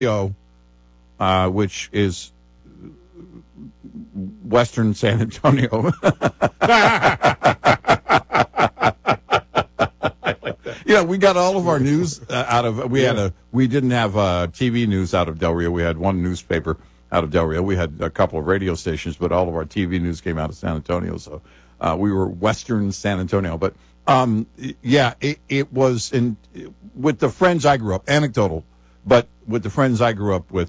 which is Western San Antonio. Yeah, we got all of our news out of. We didn't have TV news out of Del Rio. We had one newspaper out of Del Rio. We had a couple of radio stations, but all of our TV news came out of San Antonio. So we were Western San Antonio. But it was with the friends I grew up. Anecdotal, but with the friends I grew up with,